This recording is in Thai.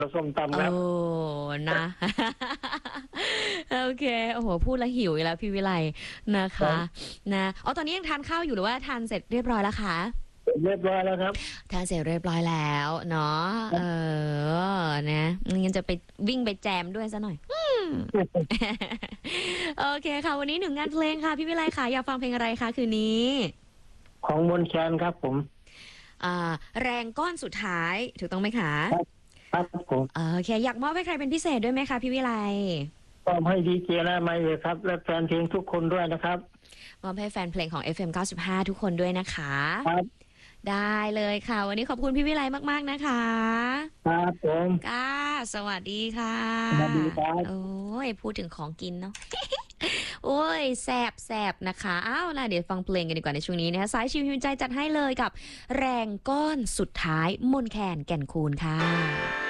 ส้มตำครับโอ้นะ โอเคโอ้โหพูดแล้วหิวอีกแล้วพี่วิไลนะคะนะอ๋อตอนนี้ยังทานข้าวอยู่หรือว่าทานเสร็จเรียบร้อยแล้วคะเรียบร้อยแล้วครับทานเสร็จเรียบร้อยแล้วเนาะนะงั้นจะไปวิ่งไปแจมด้วยซะหน่อยโอเคค่ะวันนี้หนึ่งงานเพลงค่ะพี่วิไลค่ะอยากฟังเพลงอะไรคะคืนนี้ของมนต์แคนครับผมอ่าแรงก้อนสุดท้ายถูกต้องไหมคะครับผมโอเคอยากมอบให้ใครเป็นพิเศษด้วยไหมคะพี่วิไลก็ให้ดีเจและไมค์เลยครับและแฟนเพลงทุกคนด้วยนะครับมอบให้แฟนเพลงของ FM 95ทุกคนด้วยนะคะครับได้เลยค่ะวันนี้ขอบคุณพี่วิไลมากๆนะคะครับผมค่ะสวัสดีค่ะสวัสดีครับโอ้ยพูดถึงของกินเนาะ โอ้ยแสบนะคะอ้าวล่ะเดี๋ยวฟังเพลงกันดีกว่าในช่วงนี้นะคะสายชิวหิวใจจัดให้เลยกับแรงก้อนสุดท้ายมนต์แคนแก่นคูณค่ะ